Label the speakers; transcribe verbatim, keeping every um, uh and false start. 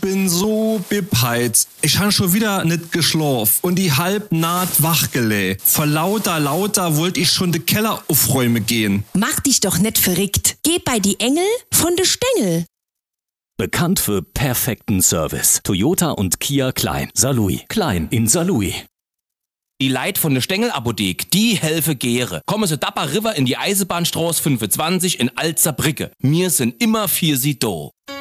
Speaker 1: bin so bepeit. Ich han schon wieder nicht geschlafen und die halb naht wachgelä. Vor lauter, lauter wollt ich schon de Keller aufräume gehen.
Speaker 2: Mach dich doch nicht verrückt. Geh bei die Engel von de Stängel.
Speaker 3: Bekannt für perfekten Service. Toyota und Kia Klein. Saarlouis. Klein in Saarlouis.
Speaker 4: Die Leit von der Stengel-Apothek, die helfe gäre. Kommen Sie Dapper River in die Eisenbahnstraße fünfundzwanzig in Alzerbrücke. Mir sind immer für Sie do.